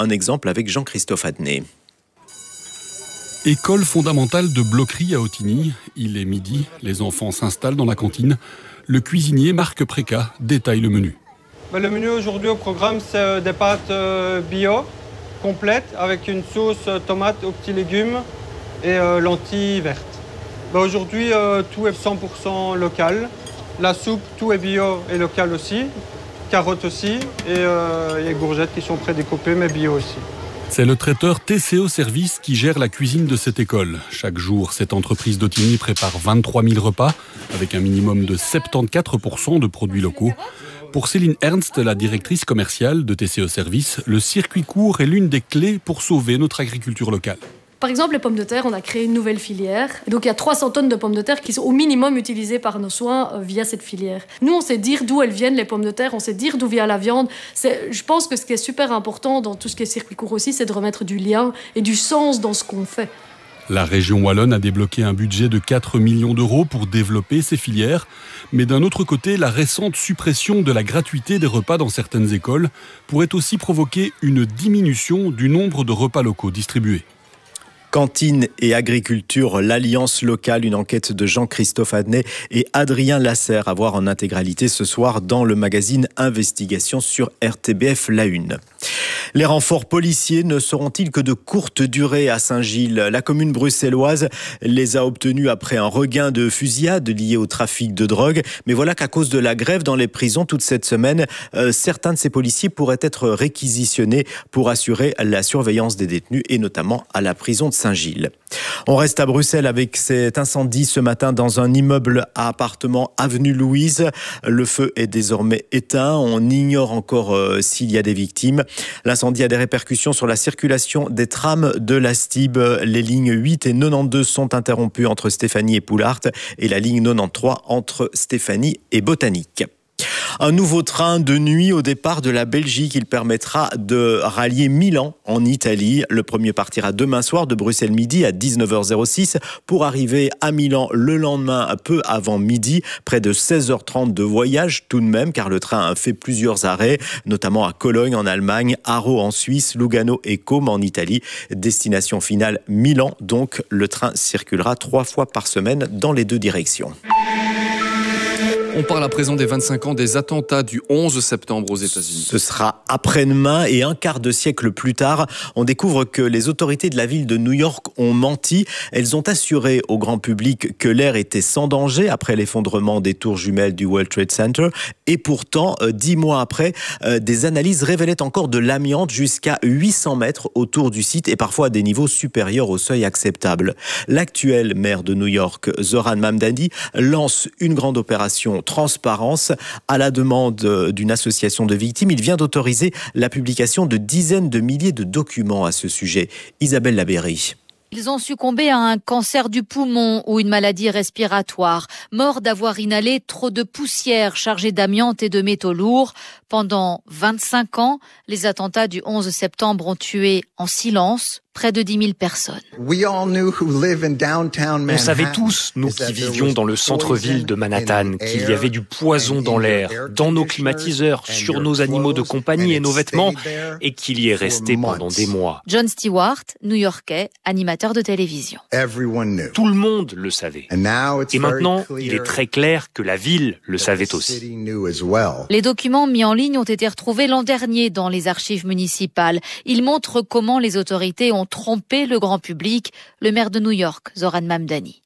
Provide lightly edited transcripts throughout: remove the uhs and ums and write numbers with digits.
Un exemple avec Jean-Christophe Adnet. École fondamentale de Bloquerie à Ottigny. Il est midi, les enfants s'installent dans la cantine. Le cuisinier Marc Préca détaille le menu. Le menu aujourd'hui au programme, c'est des pâtes bio, complètes, avec une sauce tomate aux petits légumes et lentilles vertes. Aujourd'hui, tout est 100% local. La soupe, tout est bio et local aussi. Carottes aussi. Et il y a les courgettes qui sont prédécoupées, mais bio aussi. C'est le traiteur TCO Service qui gère la cuisine de cette école. Chaque jour, cette entreprise d'Ottigny prépare 23 000 repas, avec un minimum de 74% de produits locaux. Pour Céline Ernst, la directrice commerciale de TCO Service, le circuit court est l'une des clés pour sauver notre agriculture locale. Par exemple, les pommes de terre, on a créé une nouvelle filière. Et donc, il y a 300 tonnes de pommes de terre qui sont au minimum utilisées par nos soins via cette filière. Nous, on sait dire d'où elles viennent, les pommes de terre. On sait dire d'où vient la viande. Je pense que ce qui est super important dans tout ce qui est circuit court aussi, c'est de remettre du lien et du sens dans ce qu'on fait. La région wallonne a débloqué un budget de 4 millions d'euros pour développer ces filières. Mais d'un autre côté, la récente suppression de la gratuité des repas dans certaines écoles pourrait aussi provoquer une diminution du nombre de repas locaux distribués. Cantine et agriculture, l'alliance locale, une enquête de Jean-Christophe Adnet et Adrien Lasserre à voir en intégralité ce soir dans le magazine Investigation sur RTBF La Une. Les renforts policiers ne seront-ils que de courte durée à Saint-Gilles ? La commune bruxelloise les a obtenus après un regain de fusillades liées au trafic de drogue. Mais voilà qu'à cause de la grève dans les prisons toute cette semaine, certains de ces policiers pourraient être réquisitionnés pour assurer la surveillance des détenus et notamment à la prison de Saint-Gilles. On reste à Bruxelles avec cet incendie ce matin dans un immeuble à appartements avenue Louise. Le feu est désormais éteint. On ignore encore s'il y a des victimes. L'incendie a des répercussions sur la circulation des trams de la Stib. Les lignes 8 et 92 sont interrompues entre Stéphanie et Poulart et la ligne 93 entre Stéphanie et Botanique. Un nouveau train de nuit au départ de la Belgique. Il permettra de rallier Milan en Italie. Le premier partira demain soir de Bruxelles midi à 19h06 pour arriver à Milan le lendemain peu avant midi. Près de 16h30 de voyage tout de même car le train a fait plusieurs arrêts, notamment à Cologne en Allemagne, Haro en Suisse, Lugano et Côme en Italie. Destination finale Milan. Donc le train circulera 3 fois par semaine dans les 2 directions. On parle à présent des 25 ans des attentats du 11 septembre aux États-Unis. Ce sera après-demain et un quart de siècle plus tard, on découvre que les autorités de la ville de New York ont menti. Elles ont assuré au grand public que l'air était sans danger après l'effondrement des tours jumelles du World Trade Center. Et pourtant, 10 mois après, des analyses révélaient encore de l'amiante jusqu'à 800 mètres autour du site et parfois à des niveaux supérieurs au seuil acceptable. L'actuel maire de New York, Zoran Mamdani, lance une grande opération transparence à la demande d'une association de victimes. Il vient d'autoriser la publication de dizaines de milliers de documents à ce sujet. Isabelle Labéry. Ils ont succombé à un cancer du poumon ou une maladie respiratoire, morts d'avoir inhalé trop de poussière chargée d'amiante et de métaux lourds. Pendant 25 ans, les attentats du 11 septembre ont tué en silence près de 10 000 personnes. On savait tous, nous qui vivions dans le centre-ville de Manhattan, qu'il y avait du poison dans l'air, dans nos climatiseurs, sur nos animaux de compagnie et nos vêtements, et qu'il y est resté pendant des mois. John Stewart, New-Yorkais, animateur de télévision. Tout le monde le savait. Et maintenant, il est très clair que la ville le savait aussi. Les documents mis en ligne ont été retrouvés l'an dernier dans les archives municipales. Ils montrent comment les autorités ont trompé le grand public. Le maire de New York, Zoran Mamdani.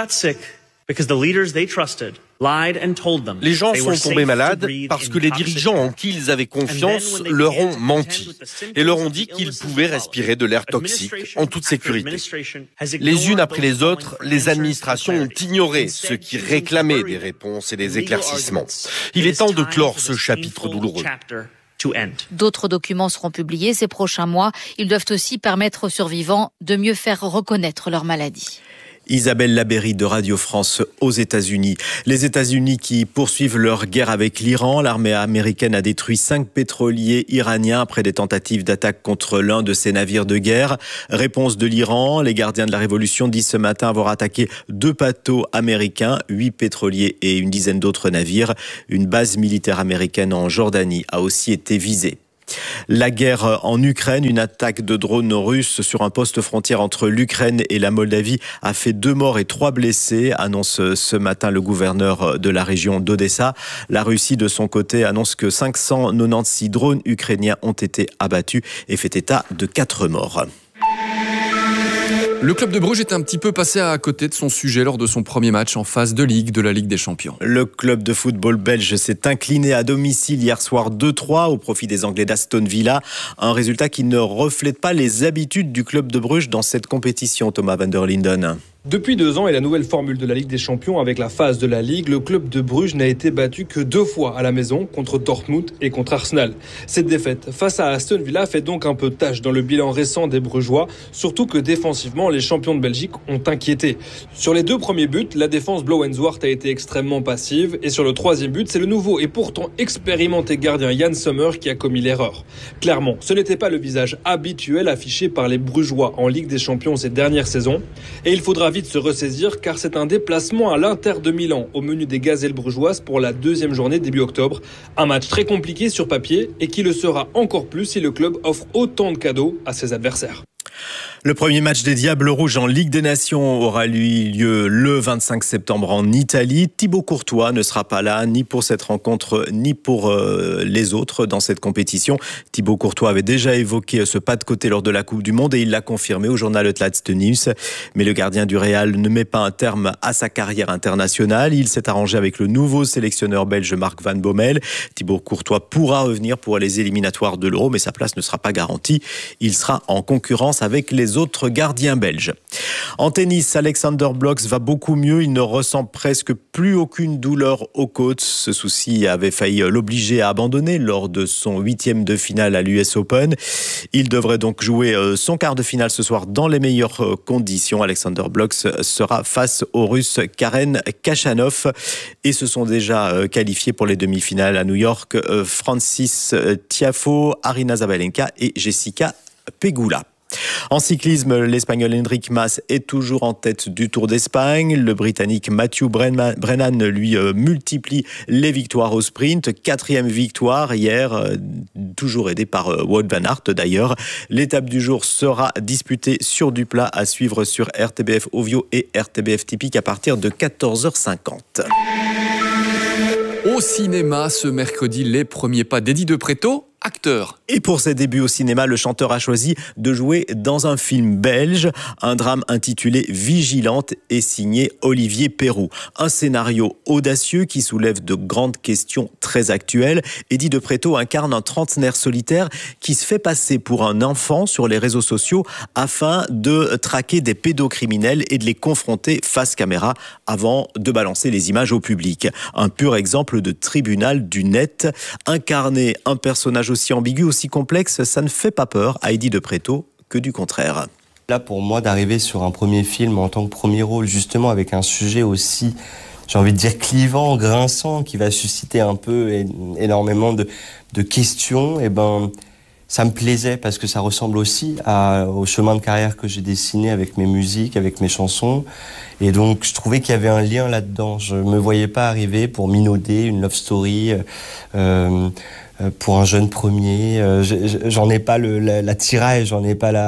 Les gens sont tombés malades parce que les dirigeants en qui ils avaient confiance leur ont menti et leur ont dit qu'ils pouvaient respirer de l'air toxique en toute sécurité. Les unes après les autres, les administrations ont ignoré ceux qui réclamaient des réponses et des éclaircissements. Il est temps de clore ce chapitre douloureux. D'autres documents seront publiés ces prochains mois. Ils doivent aussi permettre aux survivants de mieux faire reconnaître leur maladie. Isabelle Labéry de Radio France aux États-Unis. Les États-Unis qui poursuivent leur guerre avec l'Iran. L'armée américaine a détruit 5 pétroliers iraniens après des tentatives d'attaque contre l'un de ses navires de guerre. Réponse de l'Iran. Les gardiens de la révolution disent ce matin avoir attaqué 2 bateaux américains, 8 pétroliers et une dizaine d'autres navires. Une base militaire américaine en Jordanie a aussi été visée. La guerre en Ukraine, une attaque de drones russes sur un poste frontière entre l'Ukraine et la Moldavie a fait 2 morts et 3 blessés, annonce ce matin le gouverneur de la région d'Odessa. La Russie, de son côté, annonce que 596 drones ukrainiens ont été abattus et fait état de 4 morts. Le club de Bruges est un petit peu passé à côté de son sujet lors de son premier match en phase de Ligue de la Ligue des Champions. Le club de football belge s'est incliné à domicile hier soir 2-3 au profit des Anglais d'Aston Villa. Un résultat qui ne reflète pas les habitudes du club de Bruges dans cette compétition, Thomas van der Linden. Depuis 2 ans et la nouvelle formule de la Ligue des Champions avec la phase de la Ligue, le club de Bruges n'a été battu que 2 fois à la maison, contre Dortmund et contre Arsenal. Cette défaite face à Aston Villa fait donc un peu tâche dans le bilan récent des Brugeois, surtout que défensivement, les champions de Belgique ont inquiété. Sur les 2 premiers buts, la défense Blauw-en-Zwart a été extrêmement passive et sur le 3e but, c'est le nouveau et pourtant expérimenté gardien Jan Sommer qui a commis l'erreur. Clairement, ce n'était pas le visage habituel affiché par les Brugeois en Ligue des Champions ces dernières saisons et il faudra vite se ressaisir car c'est un déplacement à l'Inter de Milan au menu des gazelles brugeoises pour la 2e journée début octobre. Un match très compliqué sur papier et qui le sera encore plus si le club offre autant de cadeaux à ses adversaires. Le premier match des Diables Rouges en Ligue des Nations aura lieu le 25 septembre en Italie. Thibaut Courtois ne sera pas là, ni pour cette rencontre, ni pour les autres dans cette compétition. Thibaut Courtois avait déjà évoqué ce pas de côté lors de la Coupe du Monde et il l'a confirmé au journal Het Laatste Nieuws. Mais le gardien du Real ne met pas un terme à sa carrière internationale. Il s'est arrangé avec le nouveau sélectionneur belge Mark Van Bommel. Thibaut Courtois pourra revenir pour les éliminatoires de l'Euro, mais sa place ne sera pas garantie. Il sera en concurrence avec les autres gardiens belges. En tennis, Alexander Blok va beaucoup mieux. Il ne ressent presque plus aucune douleur aux côtes. Ce souci avait failli l'obliger à abandonner lors de son 8e de finale à l'US Open. Il devrait donc jouer son quart de finale ce soir dans les meilleures conditions. Alexander Blok sera face au Russe Karen Khachanov et se sont déjà qualifiés pour les demi-finales à New York. Francis Tiafoe, Aryna Sabalenka et Jessica Pegula. En cyclisme, l'Espagnol Enric Mas est toujours en tête du Tour d'Espagne. Le Britannique Matthew Brennan, lui, multiplie les victoires au sprint. 4e victoire hier, toujours aidé par Wout van Aert d'ailleurs. L'étape du jour sera disputée sur du plat à suivre sur RTBF Ovio et RTBF Typique à partir de 14h50. Au cinéma, ce mercredi, les premiers pas d'Eddie de Pretto, acteur. Et pour ses débuts au cinéma, le chanteur a choisi de jouer dans un film belge, un drame intitulé Vigilante et signé Olivier Perroux. Un scénario audacieux qui soulève de grandes questions très actuelles. Eddie de Pretto incarne un trentenaire solitaire qui se fait passer pour un enfant sur les réseaux sociaux afin de traquer des pédocriminels et de les confronter face caméra avant de balancer les images au public. Un pur exemple de tribunal du net. Incarner un personnage aussi ambigu, aussi complexe, ça ne fait pas peur à Eddie de Pretto que du contraire. Là, pour moi, d'arriver sur un premier film en tant que premier rôle, justement avec un sujet aussi, j'ai envie de dire clivant, grinçant, qui va susciter un peu énormément de questions, et ça me plaisait parce que ça ressemble aussi au chemin de carrière que j'ai dessiné avec mes musiques, avec mes chansons. Et donc, je trouvais qu'il y avait un lien là-dedans. Je me voyais pas arriver pour minauder une love story pour un jeune premier. J'en ai pas la tiraille, j'en ai pas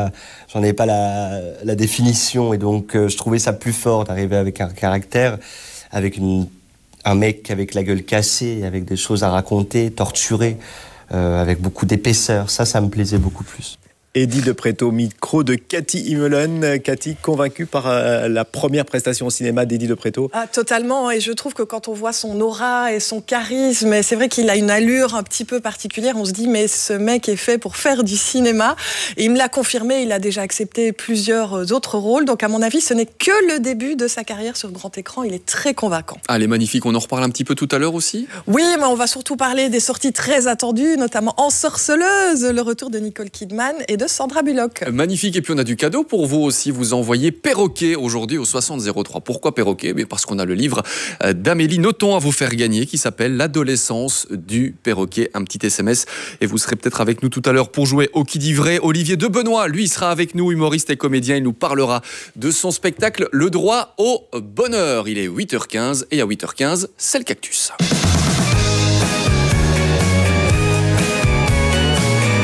la définition. Et donc, je trouvais ça plus fort d'arriver avec un caractère, avec un mec avec la gueule cassée, avec des choses à raconter, torturé. Avec beaucoup d'épaisseur. Ça me plaisait beaucoup plus. Eddie de Pretto, micro de Cathy Imelen. Cathy, convaincue par la première prestation au cinéma d'Eddie de Pretto? Totalement, et je trouve que quand on voit son aura et son charisme, et c'est vrai qu'il a une allure un petit peu particulière, on se dit mais ce mec est fait pour faire du cinéma, et il me l'a confirmé, il a déjà accepté plusieurs autres rôles, donc à mon avis ce n'est que le début de sa carrière sur grand écran, il est très convaincant. Elle est magnifique, on en reparle un petit peu tout à l'heure aussi? Oui, mais on va surtout parler des sorties très attendues, notamment Ensorceleuse, le retour de Nicole Kidman et de Sandra Bullock. Magnifique, et puis on a du cadeau pour vous aussi, vous envoyez Perroquet aujourd'hui au 6003. Pourquoi Perroquet? Parce qu'on a le livre d'Amélie Nothomb à vous faire gagner qui s'appelle L'adolescence du perroquet. Un petit SMS et vous serez peut-être avec nous tout à l'heure pour jouer au Qui dit vrai. Olivier de Benoît, lui, sera avec nous, humoriste et comédien. Il nous parlera de son spectacle Le droit au bonheur. Il est 8h15 et à 8h15, c'est le cactus.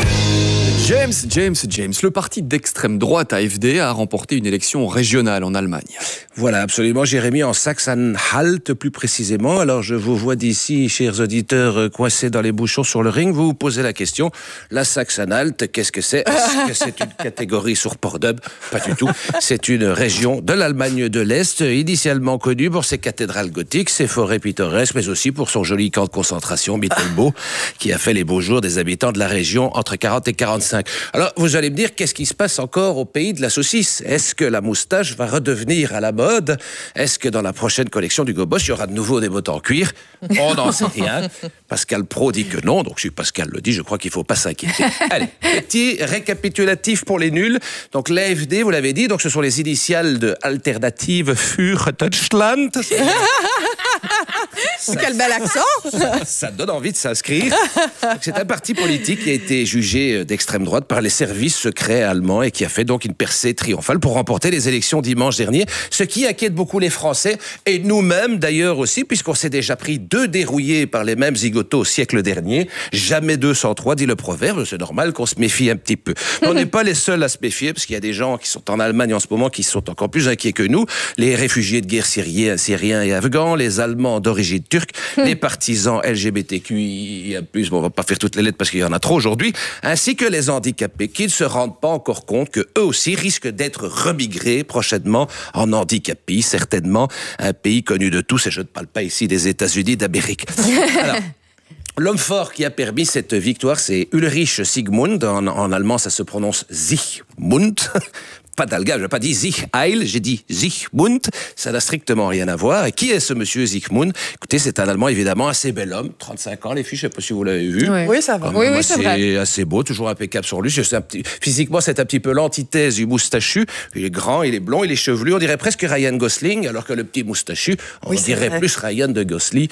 James, le parti d'extrême droite AfD a remporté une élection régionale en Allemagne. Voilà, absolument, Jérémy, en Sachsen-Anhalt plus précisément. Alors je vous vois d'ici, chers auditeurs, coincés dans les bouchons sur le ring, vous vous posez la question, la Sachsen-Anhalt, qu'est-ce que c'est? Est-ce que c'est une catégorie sur Pornhub? Pas du tout, c'est une région de l'Allemagne de l'Est, initialement connue pour ses cathédrales gothiques, ses forêts pittoresques, mais aussi pour son joli camp de concentration, Mittelbau, qui a fait les beaux jours des habitants de la région entre 40 et 45. Alors, vous allez me dire, qu'est-ce qui se passe encore au pays de la saucisse? Est-ce que la moustache va redevenir à la mode? Est-ce que dans la prochaine collection du Goboss, il y aura de nouveau des bottes en cuir? On n'en sait rien. Pascal Praud dit que non, donc si Pascal le dit, je crois qu'il ne faut pas s'inquiéter. Allez, petit récapitulatif pour les nuls. Donc l'AfD, vous l'avez dit, donc ce sont les initiales de Alternative für Deutschland. Quel bel accent! Ça donne envie de s'inscrire. C'est un parti politique qui a été jugé d'extrême droite par les services secrets allemands et qui a fait donc une percée triomphale pour remporter les élections dimanche dernier, ce qui inquiète beaucoup les Français et nous-mêmes d'ailleurs aussi, puisqu'on s'est déjà pris 2 dérouillés par les mêmes zigotos au siècle dernier. Jamais 2 sans 3, dit le proverbe. C'est normal qu'on se méfie un petit peu. On n'est pas les seuls à se méfier, parce qu'il y a des gens qui sont en Allemagne en ce moment qui sont encore plus inquiets que nous. Les réfugiés de guerre syriens et afghans, les Allemands d'origine turque, les partisans LGBTQIA+, bon, on va pas faire toutes les lettres parce qu'il y en a trop aujourd'hui, ainsi que les handicapés qui ne se rendent pas encore compte que eux aussi risquent d'être remigrés prochainement en handicapis, certainement un pays connu de tous, et je ne parle pas ici des États-Unis d'Amérique. Alors, l'homme fort qui a permis cette victoire, c'est Ulrich Sigmund. En allemand, ça se prononce Sigmund. Pas d'algage, j'ai pas dit Sich Heil, j'ai dit Sigmund. Ça n'a strictement rien à voir. Et qui est ce monsieur Sigmund? Écoutez, c'est un Allemand évidemment assez bel homme, 35 ans les filles, je sais pas si vous l'avez vu. Oui, ça va. Oui, c'est vrai. Assez beau, toujours impeccable sur lui. Physiquement, c'est un petit peu l'antithèse du moustachu. Il est grand, il est blond, il est chevelu. On dirait presque Ryan Gosling, alors que le petit moustachu, on dirait plus Ryan de Gosling.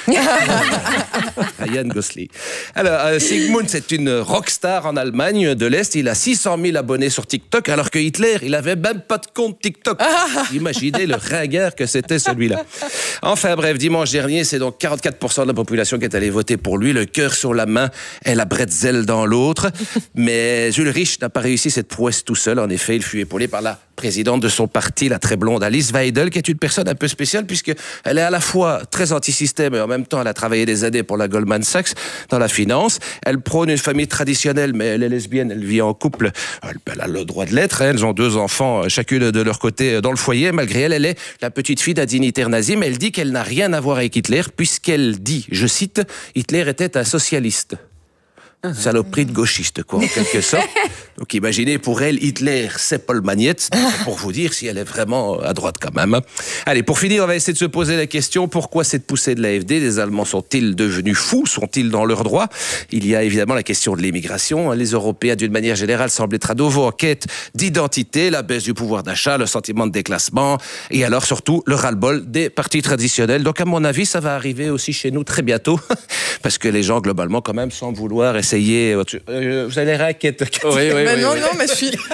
Ryan Gosling. Alors, Sigmund, c'est une rockstar en Allemagne de l'Est. Il a 600 000 abonnés sur TikTok, alors que Hitler, il avait même pas de compte TikTok. Imaginez le ringard que c'était celui-là. Enfin bref, dimanche dernier, c'est donc 44% de la population qui est allée voter pour lui, le cœur sur la main et la bretzel dans l'autre. Mais Ulrich n'a pas réussi cette prouesse tout seul. En effet, il fut épaulé par la présidente de son parti, la très blonde Alice Weidel, qui est une personne un peu spéciale puisqu'elle est à la fois très anti-système et en même temps elle a travaillé des années pour la Goldman Sachs dans la finance. Elle prône une famille traditionnelle, mais elle est lesbienne, elle vit en couple. Elle a le droit de l'être. Elles ont 2 enfants, chacune de leur côté dans le foyer. Malgré elle, elle est la petite fille d'un dignitaire nazi, mais elle dit qu'elle n'a rien à voir avec Hitler puisqu'elle dit, je cite, Hitler était un socialiste. Saloperie de gauchiste, quoi, en quelque sorte. Donc imaginez, pour elle, Hitler, c'est Paul Magnette, pour vous dire si elle est vraiment à droite quand même. Allez, pour finir, on va essayer de se poser la question, pourquoi cette poussée de l'AfD? Les Allemands sont-ils devenus fous? Sont-ils dans leurs droits? Il y a évidemment la question de l'immigration. Les Européens, d'une manière générale, semblent être à nouveau en quête d'identité, la baisse du pouvoir d'achat, le sentiment de déclassement, et alors surtout le ras-le-bol des partis traditionnels. Donc à mon avis, ça va arriver aussi chez nous très bientôt, parce que les gens, globalement, quand même, semblent vouloir essayer... vous avez raquettes. Oui. Non, mais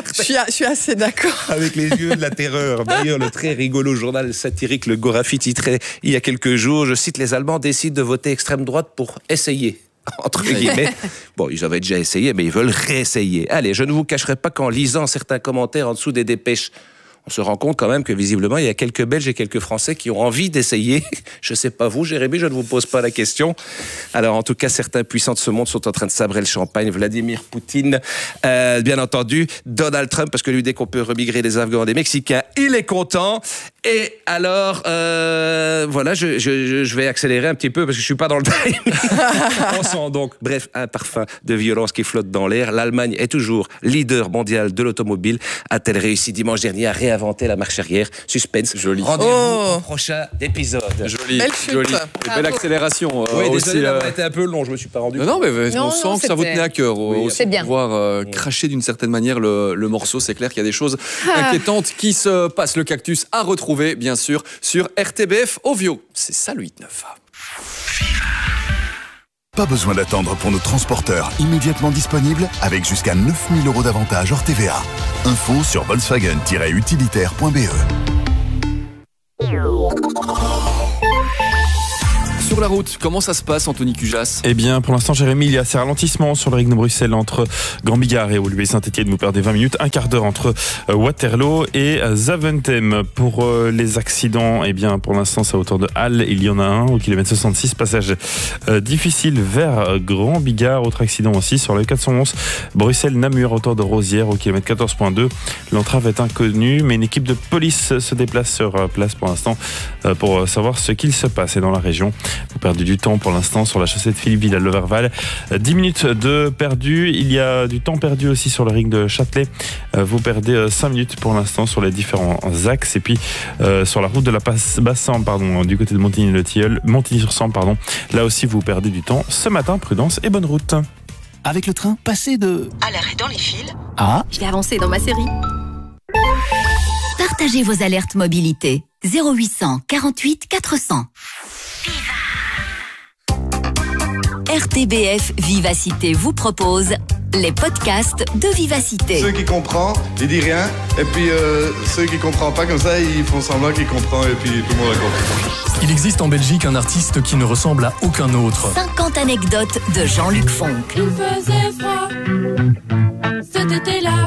je suis assez d'accord. Avec les yeux de la terreur. D'ailleurs, le très rigolo journal satirique Le Gorafi titrait il y a quelques jours, je cite, les Allemands décident de voter extrême droite pour essayer. Entre guillemets. Bon, ils avaient déjà essayé, mais ils veulent réessayer. Allez, je ne vous cacherai pas qu'en lisant certains commentaires en dessous des dépêches, on se rend compte quand même que visiblement, il y a quelques Belges et quelques Français qui ont envie d'essayer. Je ne sais pas vous, Jérémy, je ne vous pose pas la question. Alors, en tout cas, certains puissants de ce monde sont en train de sabrer le champagne. Vladimir Poutine, bien entendu, Donald Trump, parce que lui, dès qu'on peut remigrer des Afghans, des Mexicains, il est content. Et alors, voilà, je vais accélérer un petit peu parce que je suis pas dans le timing. On sent donc, bref, un parfum de violence qui flotte dans l'air. L'Allemagne est toujours leader mondial de l'automobile. A-t-elle réussi dimanche dernier à réinventer la marche arrière? Suspense. Joli. Rendez-vous au prochain épisode. Joli. Belle chute. Joli. Belle accélération. Oui, aussi, désolé d'avoir été un peu long, je me suis pas rendu compte. Non, mais on sent que ça vous tenait à cœur. C'est bien. Pouvoir cracher d'une certaine manière le morceau, c'est clair qu'il y a des choses inquiétantes qui se passent. Le cactus à retrouver, bien sûr, sur RTBF Ovio. C'est ça le 8-9. Pas besoin d'attendre pour nos transporteurs immédiatement disponibles avec jusqu'à 9 000 € d'avantage hors TVA. Info sur volkswagen-utilitaire.be. Sur sur la route, comment ça se passe, Anthony Cujas? Eh bien, pour l'instant, Jérémy, il y a ces ralentissements sur le ring de Bruxelles entre Grand-Bigard et Woluwe-Saint-Étienne. Vous perdez 20 minutes, un quart d'heure entre Waterloo et Zaventem. Pour les accidents, eh bien, pour l'instant, c'est autour de Halle. Il y en a un au kilomètre 66, passage difficile vers Grand-Bigard. Autre accident aussi sur le 411 Bruxelles-Namur, autour de Rosières au kilomètre 14.2. L'entrave est inconnue, mais une équipe de police se déplace sur place pour l'instant pour savoir ce qu'il se passe. Et dans la région, vous perdez du temps pour l'instant sur la chaussée de Philippeville à Leverval. 10 minutes de perdu. Il y a du temps perdu aussi sur le ring de Châtelet. Vous perdez 5 minutes pour l'instant sur les différents axes. Et puis sur la route de la Basse-Sambre, du côté de Montigny-le-Tilleul, Montigny-sur-Sambre, là aussi vous perdez du temps. Ce matin, prudence et bonne route. Avec le train, passez de... à l'arrêt dans les fils. Ah. Je vais avancer dans ma série. Partagez vos alertes mobilité. 0800 48 400. RTBF Vivacité vous propose les podcasts de Vivacité. Ceux qui comprennent, ils disent rien. Et puis ceux qui ne comprennent pas comme ça, ils font semblant qu'ils comprennent et puis tout le monde a compris. Il existe en Belgique un artiste qui ne ressemble à aucun autre. 50 anecdotes de Jean-Luc Fonck. Il faisait froid cet été-là.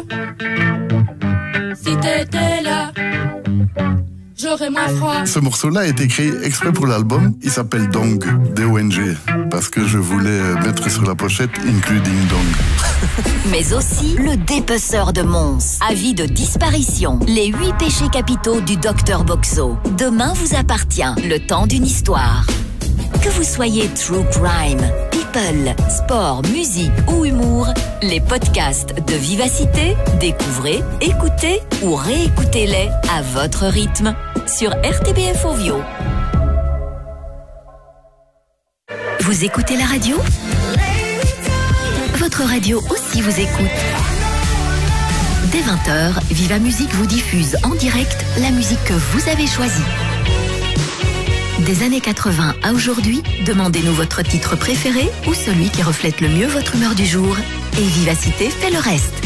Si t'étais là, j'aurais moins froid. Ce morceau-là a été créé exprès pour l'album. Il s'appelle Dong, D-O-N-G, parce que je voulais mettre sur la pochette Including Dong. Mais aussi le dépeceur de Mons. Avis de disparition. Les 8 péchés capitaux du Dr Boxo. Demain vous appartient. Le temps d'une histoire. Que vous soyez true crime, people, sport, musique ou humour, les podcasts de Vivacité, découvrez, écoutez ou réécoutez-les à votre rythme sur RTBF Ovio. Vous écoutez la radio ? Votre radio aussi vous écoute. Dès 20h, Viva Musique vous diffuse en direct la musique que vous avez choisie. Des années 80 à aujourd'hui, demandez-nous votre titre préféré ou celui qui reflète le mieux votre humeur du jour. Et Vivacité fait le reste.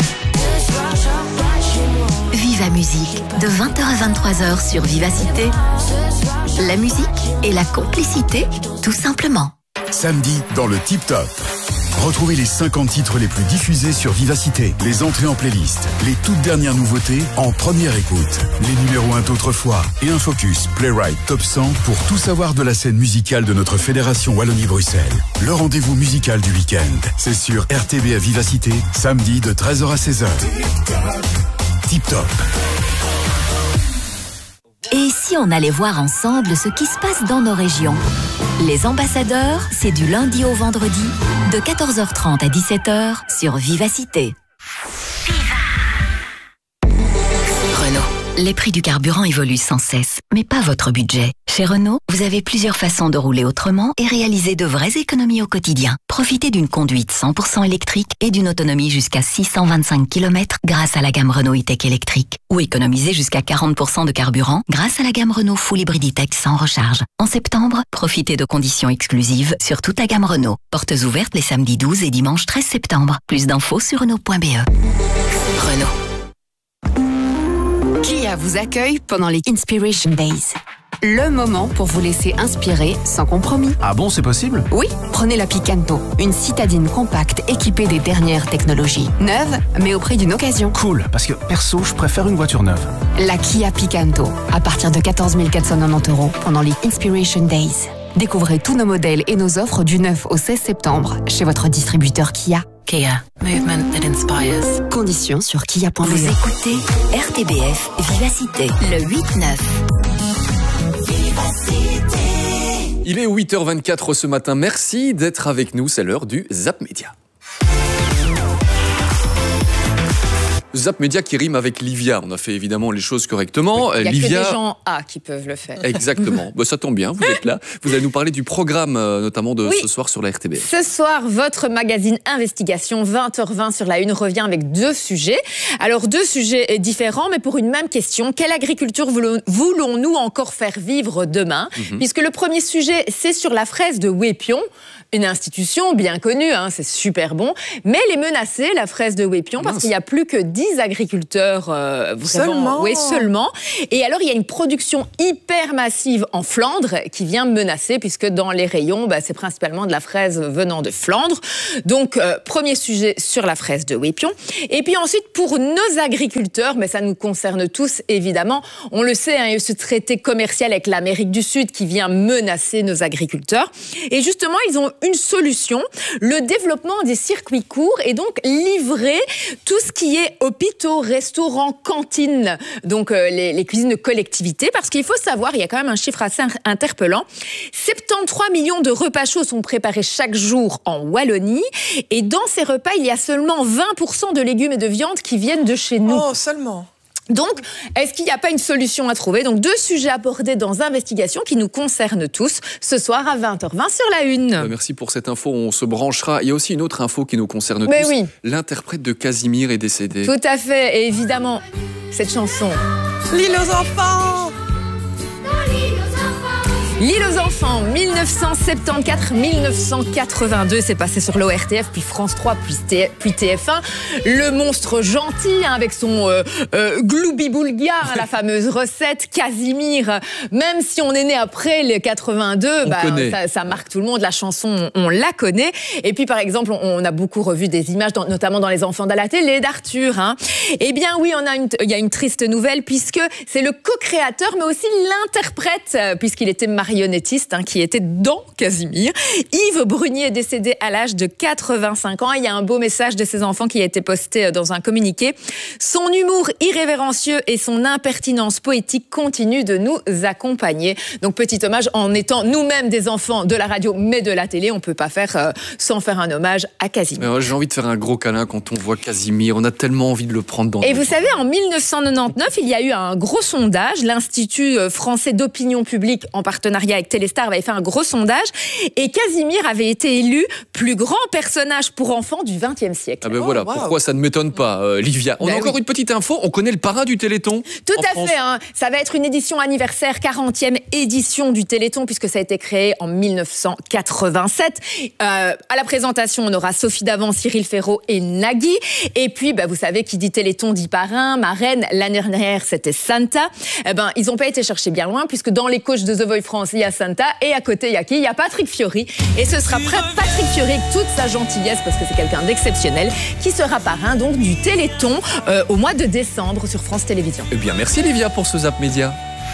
Viva Musique, de 20h à 23h sur Vivacité. La musique et la complicité, tout simplement. Samedi, dans le Tip Top. Retrouvez les 50 titres les plus diffusés sur Vivacité, les entrées en playlist, les toutes dernières nouveautés en première écoute, les numéros 1 d'autrefois et un focus Playwright Top 100 pour tout savoir de la scène musicale de notre fédération Wallonie-Bruxelles. Le rendez-vous musical du week-end, c'est sur RTB à Vivacité, samedi de 13h à 16h. Tip Top. Et si on allait voir ensemble ce qui se passe dans nos régions ? Les ambassadeurs, c'est du lundi au vendredi, de 14h30 à 17h sur Vivacité. Renault. Les prix du carburant évoluent sans cesse, mais pas votre budget. Chez Renault, vous avez plusieurs façons de rouler autrement et réaliser de vraies économies au quotidien. Profitez d'une conduite 100% électrique et d'une autonomie jusqu'à 625 km grâce à la gamme Renault E-Tech électrique. Ou économisez jusqu'à 40% de carburant grâce à la gamme Renault Full Hybrid E-Tech sans recharge. En septembre, profitez de conditions exclusives sur toute la gamme Renault. Portes ouvertes les samedis 12 et dimanche 13 septembre. Plus d'infos sur Renault.be. Renault. Kia vous accueille pendant les Inspiration Days. Le moment pour vous laisser inspirer sans compromis. Ah bon, c'est possible ? Oui, prenez la Picanto, une citadine compacte équipée des dernières technologies. Neuve, mais au prix d'une occasion. Cool, parce que perso, je préfère une voiture neuve. La Kia Picanto, à partir de 14 490 € pendant les Inspiration Days. Découvrez tous nos modèles et nos offres du 9 au 16 septembre chez votre distributeur Kia. Kia, movement that inspires. Conditions sur kia.be. Vous écoutez RTBF Vivacité, le 8-9. Il est 8h24 ce matin. Merci d'être avec nous. C'est l'heure du Zap Média. Zap Média qui rime avec Livia. On a fait évidemment les choses correctement. Il n'y a Livia... que des gens A qui peuvent le faire. Exactement. Ça tombe bien, vous êtes là. Vous allez nous parler du programme notamment de ce soir sur la RTBF. Ce soir, votre magazine Investigation, 20h20 sur la Une, revient avec 2 sujets. Alors 2 sujets différents, mais pour une même question. Quelle agriculture voulons-nous encore faire vivre demain ? Puisque le premier sujet, c'est sur la fraise de Wépion. une institution bien connue, hein, c'est super bon, mais elle est menacée, la fraise de Wépion, parce qu'il n'y a plus que 10 agriculteurs seulement. Oui, seulement. Et alors, il y a une production hyper massive en Flandre qui vient menacer, puisque dans les rayons, c'est principalement de la fraise venant de Flandre. Donc, premier sujet sur la fraise de Wépion. Et puis ensuite, pour nos agriculteurs, mais ça nous concerne tous, évidemment, on le sait, hein, il y a eu ce traité commercial avec l'Amérique du Sud qui vient menacer nos agriculteurs. Et justement, ils ont une solution, le développement des circuits courts et donc livrer tout ce qui est hôpitaux, restaurants, cantines, donc les cuisines de collectivité, parce qu'il faut savoir, il y a quand même un chiffre assez interpellant, 73 millions de repas chauds sont préparés chaque jour en Wallonie, et dans ces repas, il y a seulement 20% de légumes et de viande qui viennent de chez nous. Oh, seulement. Donc, est-ce qu'il n'y a pas une solution à trouver? Donc, 2 sujets abordés dans Investigation qui nous concernent tous, ce soir à 20h20 sur la Une. Merci pour cette info, on se branchera. Il y a aussi une autre info qui nous concerne tous. Oui. L'interprète de Casimir est décédé. Tout à fait, et évidemment, cette chanson. L'île aux enfants. L'île aux enfants, 1974-1982, c'est passé sur l'ORTF, puis France 3, puis TF1. Le monstre gentil, hein, avec son gloubi-boulga, la fameuse recette, Casimir. Même si on est né après les 82, ça marque tout le monde. La chanson, on la connaît. Et puis, par exemple, on a beaucoup revu des images, notamment dans Les Enfants de la télé, d'Arthur. Hein. Eh bien, oui, il y a une triste nouvelle, puisque c'est le co-créateur, mais aussi l'interprète, puisqu'il était marionnettiste, hein, qui était dans Casimir. Yves Brunier est décédé à l'âge de 85 ans. Il y a un beau message de ses enfants qui a été posté dans un communiqué. Son humour irrévérencieux et son impertinence poétique continuent de nous accompagner. Donc, petit hommage, en étant nous-mêmes des enfants de la radio, mais de la télé, on ne peut pas faire sans faire un hommage à Casimir. J'ai envie de faire un gros câlin quand on voit Casimir. On a tellement envie de le prendre dans. Et vous savez, en 1999, il y a eu un gros sondage. L'Institut français d'opinion publique, en partenariat avec Téléstar, avait fait un gros sondage. Et Casimir avait été élu plus grand personnage pour enfants du XXe siècle. Ah ben voilà, pourquoi ça ne m'étonne pas, Livia. On a encore une petite info, on connaît le parrain du Téléthon. Tout à fait, hein. Ça va être une édition anniversaire, 40e édition du Téléthon, puisque ça a été créé en 1987. À la présentation, on aura Sophie Davant, Cyril Ferraud et Nagui. Et puis, vous savez, qui dit Téléthon dit parrain, marraine. L'année dernière, c'était Santa. Ils n'ont pas été chercher bien loin, puisque dans les coachs de The Voice France, il y a Santa, et à côté, il y a qui? Il y a Patrick Fiori. Et ce sera Patrick Fiori, avec toute sa gentillesse, parce que c'est quelqu'un d'exceptionnel, qui sera parrain donc du Téléthon au mois de décembre sur France Télévisions. Eh bien, merci Livia pour ce Zap Média.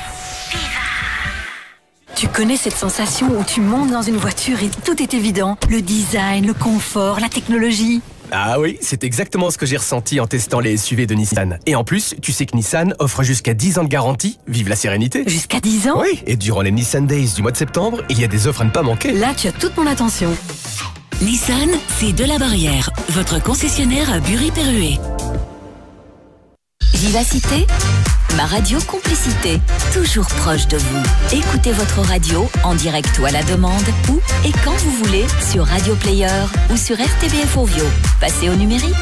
Tu connais cette sensation où tu montes dans une voiture et tout est évident? Le design, le confort, la technologie. Ah oui, c'est exactement ce que j'ai ressenti en testant les SUV de Nissan. Et en plus, tu sais que Nissan offre jusqu'à 10 ans de garantie. Vive la sérénité. Jusqu'à 10 ans? Oui, et durant les Nissan Days du mois de septembre, il y a des offres à ne pas manquer. Là, tu as toute mon attention. Nissan, c'est de la Barrière, votre concessionnaire à Bury-Perruet. Vivacité, ma radio complicité, toujours proche de vous. Écoutez votre radio en direct ou à la demande, où et quand vous voulez, sur Radio Player ou sur RTBF Ovio. Passez au numérique.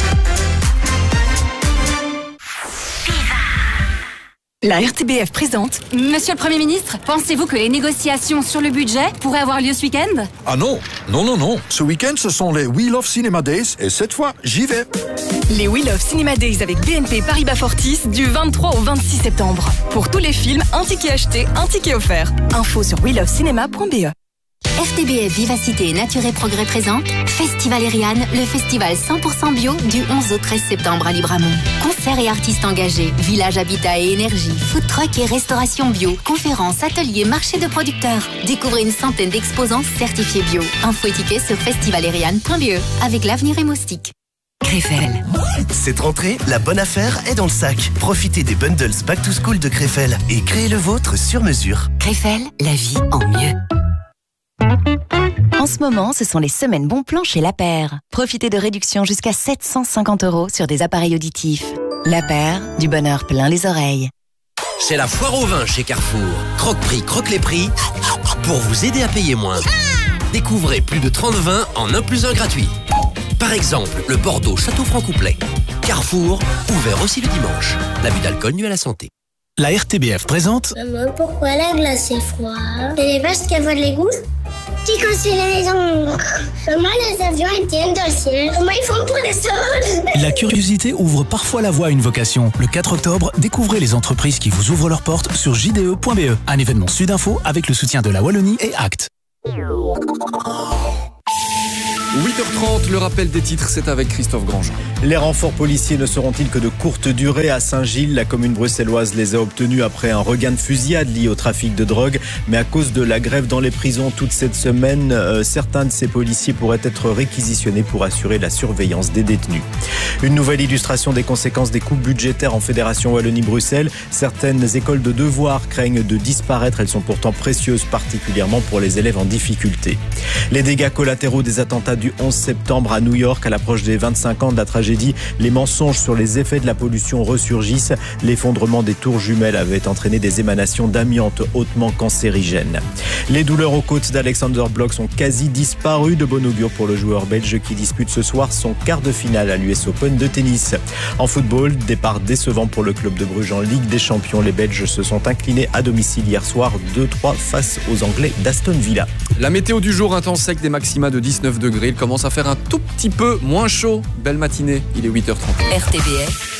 La RTBF présente. Monsieur le Premier ministre, pensez-vous que les négociations sur le budget pourraient avoir lieu ce week-end? Ah non, non. Ce week-end, ce sont les We Love Cinema Days et cette fois, j'y vais. Les We Love Cinema Days avec BNP Paribas Fortis du 23 au 26 septembre. Pour tous les films, un ticket acheté, un ticket offert. Info sur welovecinema.be. RTBF Vivacité et Nature et Progrès présente Festival Eriane, le festival 100% bio du 11 au 13 septembre à Libramont. Concerts et artistes engagés, village habitat et énergie, food truck et restauration bio, conférences, ateliers, marchés de producteurs. Découvrez une centaine d'exposants certifiés bio. Info et tickets sur festivaleriane.be avec l'avenir et moustique. Krefel. Cette rentrée, la bonne affaire est dans le sac. Profitez des bundles Back to School de Krefel et créez le vôtre sur mesure. Krefel, la vie en mieux. En ce moment, ce sont les semaines bons plans chez La Paire. Profitez de réductions jusqu'à 750 € sur des appareils auditifs. La Paire, du bonheur plein les oreilles. C'est la foire au vin chez Carrefour. Croque-prix, croque les prix, pour vous aider à payer moins. Découvrez plus de 30 vins en 1 + 1 gratuit. Par exemple, le Bordeaux Château Franc-Couplet. Carrefour, ouvert aussi le dimanche. L'abus d'alcool nuit à la santé. La RTBF présente. Maman, pourquoi la glace est froide? C'est les vaches qui avalent les gouttes? Qui construit les maisons? Comment les avions étaient dans le ciel? Comment ils font pour descendre? La curiosité ouvre parfois la voie à une vocation. Le 4 octobre, découvrez les entreprises qui vous ouvrent leurs portes sur jde.be. Un événement Sudinfo avec le soutien de la Wallonie et Act. 8h30, le rappel des titres, c'est avec Christophe Grandjean. Les renforts policiers ne seront-ils que de courte durée à Saint-Gilles? La commune bruxelloise les a obtenus après un regain de fusillade lié au trafic de drogue. Mais à cause de la grève dans les prisons toute cette semaine, certains de ces policiers pourraient être réquisitionnés pour assurer la surveillance des détenus. Une nouvelle illustration des conséquences des coupes budgétaires en Fédération Wallonie-Bruxelles. Certaines écoles de devoirs craignent de disparaître. Elles sont pourtant précieuses, particulièrement pour les élèves en difficulté. Les dégâts collatéraux des attentats du 11 septembre à New York, à l'approche des 25 ans de la tragédie, les mensonges sur les effets de la pollution ressurgissent. L'effondrement des tours jumelles avait entraîné des émanations d'amiante hautement cancérigènes. Les douleurs aux côtes d'Alexander Blok sont quasi disparues, de bon augure pour le joueur belge qui dispute ce soir son quart de finale à l'US Open de tennis. En football, départ décevant pour le club de Bruges en Ligue des Champions. Les Belges se sont inclinés à domicile hier soir 2-3 face aux Anglais d'Aston Villa. La météo du jour, un temps sec, des maxima de 19 degrés. Il commence à faire un tout petit peu moins chaud. Belle matinée, il est 8h30. RTBF.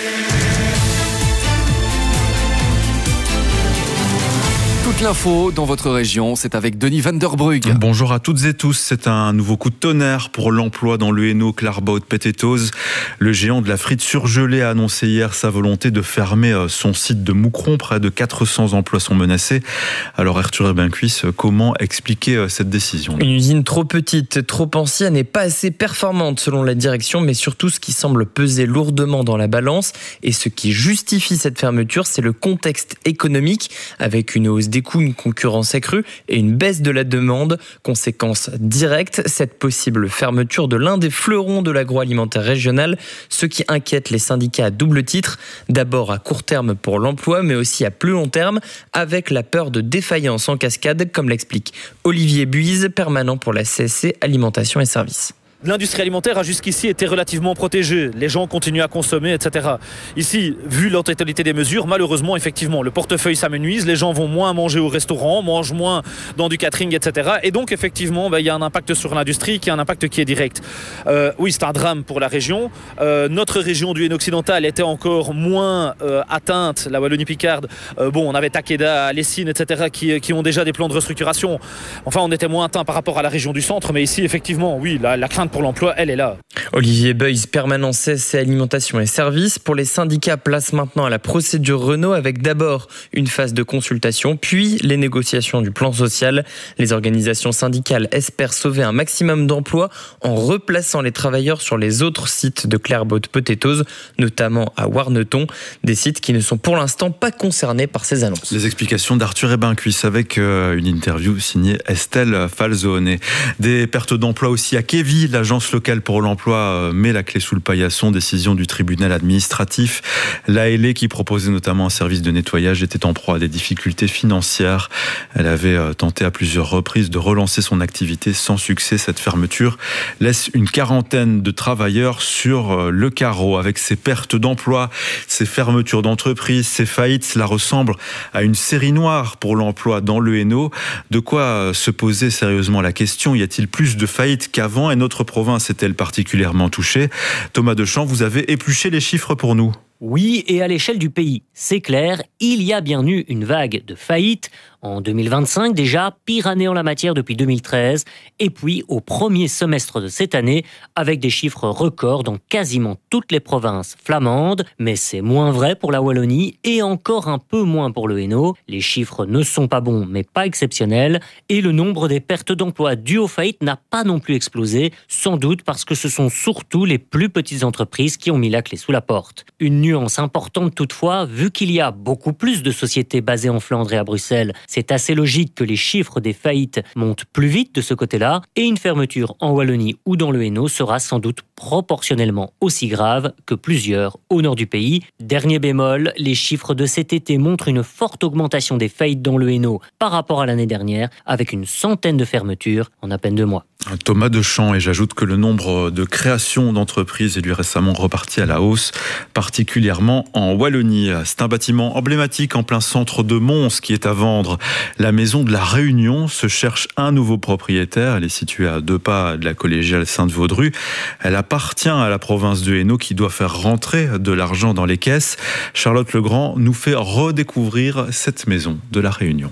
Toute l'info dans votre région, c'est avec Denis Van der Brugge. Bonjour à toutes et tous. C'est un nouveau coup de tonnerre pour l'emploi dans le Hainaut. Clarbaut Potatoes, le géant de la frite surgelée, a annoncé hier sa volonté de fermer son site de Moucron. Près de 400 emplois sont menacés. Alors Arthur Ebincuisse, comment expliquer cette décision? Une usine trop petite, trop ancienne et pas assez performante selon la direction, mais surtout ce qui semble peser lourdement dans la balance. Et ce qui justifie cette fermeture, c'est le contexte économique, avec une hausse des coûts, une concurrence accrue et une baisse de la demande. Conséquence directe, cette possible fermeture de l'un des fleurons de l'agroalimentaire régional, ce qui inquiète les syndicats à double titre. D'abord à court terme pour l'emploi, mais aussi à plus long terme, avec la peur de défaillance en cascade, comme l'explique Olivier Buise, permanent pour la CSC Alimentation et Services. L'industrie alimentaire a jusqu'ici été relativement protégée. Les gens continuent à consommer, etc. Ici, vu la totalité des mesures, malheureusement, effectivement, le portefeuille s'amenuise. Les gens vont moins manger au restaurant, mangent moins dans du catering, etc. Et donc, effectivement, il y a un impact sur l'industrie qui est un impact qui est direct. Oui, c'est un drame pour la région. Notre région du Hainaut occidental était encore moins atteinte, la Wallonie-Picarde. On avait Takeda, Lessines, etc. qui ont déjà des plans de restructuration. Enfin, on était moins atteint par rapport à la région du centre. Mais ici, effectivement, oui, la crainte pour l'emploi, elle est là. Olivier Beuys, permanent CSC Alimentation et Services. Pour les syndicats, place maintenant à la procédure Renault, avec d'abord une phase de consultation, puis les négociations du plan social. Les organisations syndicales espèrent sauver un maximum d'emplois en replaçant les travailleurs sur les autres sites de Clarbaut Potatoes, notamment à Warneton, des sites qui ne sont pour l'instant pas concernés par ces annonces. Les explications d'Arthur Ebincuisse avec une interview signée Estelle Falzone. Des pertes d'emplois aussi à Kévy. L'agence locale pour l'emploi met la clé sous le paillasson. Décision du tribunal administratif. L'ALE, qui proposait notamment un service de nettoyage, était en proie à des difficultés financières. Elle avait tenté à plusieurs reprises de relancer son activité sans succès. Cette fermeture laisse une quarantaine de travailleurs sur le carreau. Avec ces pertes d'emploi, ces fermetures d'entreprises, ces faillites, cela ressemble à une série noire pour l'emploi dans le Hainaut. De quoi se poser sérieusement la question: y a-t-il plus de faillites qu'avant, et notre province est-elle particulièrement touchée? Thomas Deschamps, vous avez épluché les chiffres pour nous. Oui, et à l'échelle du pays, c'est clair, il y a bien eu une vague de faillites. En 2025 déjà, pire année en la matière depuis 2013, et puis au premier semestre de cette année, avec des chiffres records dans quasiment toutes les provinces flamandes, mais c'est moins vrai pour la Wallonie et encore un peu moins pour le Hainaut. Les chiffres ne sont pas bons, mais pas exceptionnels, et le nombre des pertes d'emplois dues aux faillites n'a pas non plus explosé, sans doute parce que ce sont surtout les plus petites entreprises qui ont mis la clé sous la porte. Une nuance importante toutefois, vu qu'il y a beaucoup plus de sociétés basées en Flandre et à Bruxelles, c'est assez logique que les chiffres des faillites montent plus vite de ce côté-là, et une fermeture en Wallonie ou dans le Hainaut sera sans doute proportionnellement aussi grave que plusieurs au nord du pays. Dernier bémol, les chiffres de cet été montrent une forte augmentation des faillites dans le Hainaut par rapport à l'année dernière, avec une centaine de fermetures en à peine 2 mois. Thomas Deschamps, et j'ajoute que le nombre de créations d'entreprises est lui récemment reparti à la hausse, particulièrement en Wallonie. C'est un bâtiment emblématique en plein centre de Mons qui est à vendre. La maison de la Réunion se cherche un nouveau propriétaire. Elle est située à 2 pas de la collégiale Sainte-Vaudrue. Elle appartient à la province de Hainaut qui doit faire rentrer de l'argent dans les caisses. Charlotte Legrand nous fait redécouvrir cette maison de la Réunion.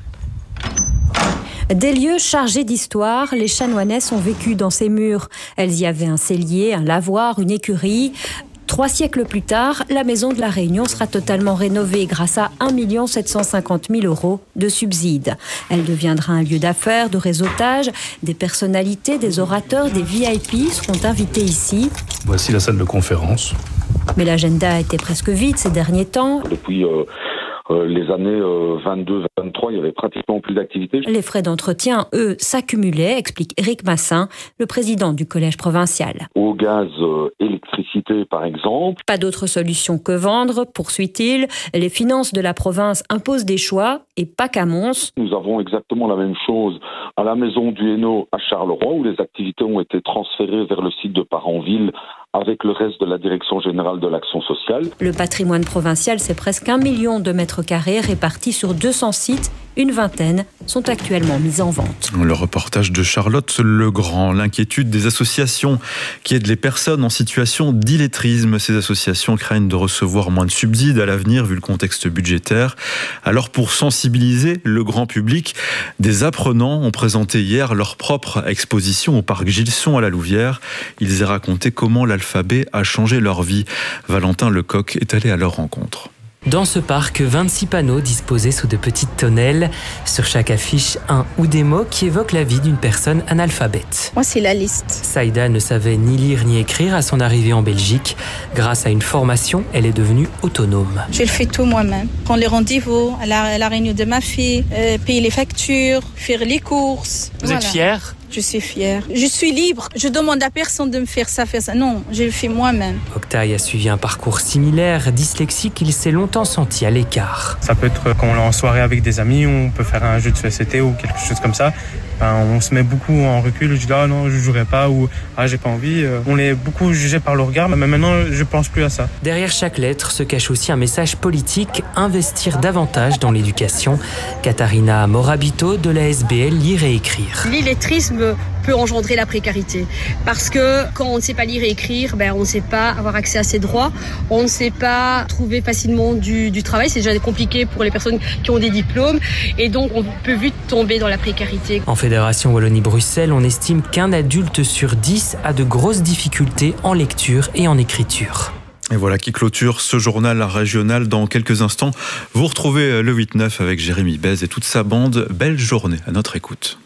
Des lieux chargés d'histoire, les Chanoinesses ont vécu dans ces murs. Elles y avaient un cellier, un lavoir, une écurie. 3 siècles plus tard, la maison de la Réunion sera totalement rénovée grâce à 1 750 000 € de subsides. Elle deviendra un lieu d'affaires, de réseautage. Des personnalités, des orateurs, des VIP seront invités ici. Voici la salle de conférence. Mais l'agenda était presque vide ces derniers temps. Depuis les années 22-23, il y avait pratiquement plus d'activité. Les frais d'entretien, eux, s'accumulaient, explique Éric Massin, le président du collège provincial. Au gaz, électricité par exemple. Pas d'autre solution que vendre, poursuit-il. Les finances de la province imposent des choix, et pas qu'à Mons. Nous avons exactement la même chose à la maison du Hainaut à Charleroi, où les activités ont été transférées vers le site de Parenville avec le reste de la Direction générale de l'action sociale. Le patrimoine provincial, c'est presque 1 million de mètres carrés répartis sur 200 sites. Une vingtaine sont actuellement mises en vente. Le reportage de Charlotte Legrand. L'inquiétude des associations qui aident les personnes en situation d'illettrisme. Ces associations craignent de recevoir moins de subsides à l'avenir vu le contexte budgétaire. Alors pour sensibiliser le grand public, des apprenants ont présenté hier leur propre exposition au parc Gilson à la Louvière. Ils y racontaient comment l'alphabet a changé leur vie. Valentin Lecoq est allé à leur rencontre. Dans ce parc, 26 panneaux disposés sous de petites tonnelles. Sur chaque affiche, un ou des mots qui évoquent la vie d'une personne analphabète. Moi, c'est la liste. Saïda ne savait ni lire ni écrire à son arrivée en Belgique. Grâce à une formation, elle est devenue autonome. Je le fais tout moi-même. Prendre les rendez-vous à la réunion de ma fille, payer les factures, faire les courses. Vous êtes fière ? Je suis fière. Je suis libre. Je demande à personne de me faire ça, faire ça. Non, je le fais moi-même. Octaï a suivi un parcours similaire. Dyslexique, il s'est longtemps senti à l'écart. Ça peut être quand on est en soirée avec des amis, on peut faire un jeu de société ou quelque chose comme ça. On se met beaucoup en recul. Je dis ah non, je jouerai pas ou ah j'ai pas envie. On est beaucoup jugé par le regard, mais maintenant je pense plus à ça. Derrière chaque lettre se cache aussi un message politique, investir davantage dans l'éducation. Katharina Morabito de la SBL Lire et écrire. L'illettrisme peut engendrer la précarité parce que quand on ne sait pas lire et écrire, on ne sait pas avoir accès à ses droits, on ne sait pas trouver facilement du travail, c'est déjà compliqué pour les personnes qui ont des diplômes et donc on peut vite tomber dans la précarité. En Fédération Wallonie-Bruxelles, on estime qu'un adulte sur 10 a de grosses difficultés en lecture et en écriture. Et voilà qui clôture ce journal régional. Dans quelques instants, vous retrouvez le 8-9 avec Jérémy Bez et toute sa bande. Belle journée à notre écoute.